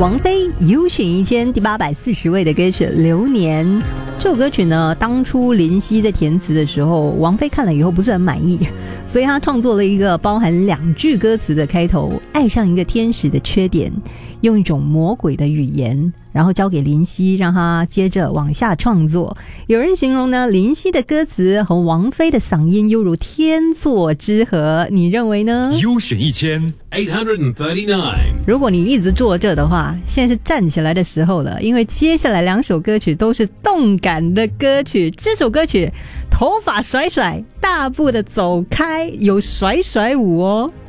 王菲优选1000第840位的歌曲《流年》。这首歌曲呢，当初林夕在填词的时候，王菲看了以后不是很满意，所以她创作了一个包含2句歌词的开头：爱上一个天使的缺点，用一种魔鬼的语言，然后交给林夕，让他接着往下创作。有人形容呢，林夕的歌词和王菲的嗓音犹如天作之合，你认为呢？ 优选1839。 如果你一直坐这的话，现在是站起来的时候了，因为接下来2首歌曲都是动感的歌曲。这首歌曲头发甩甩，大步的走开，有甩甩舞哦。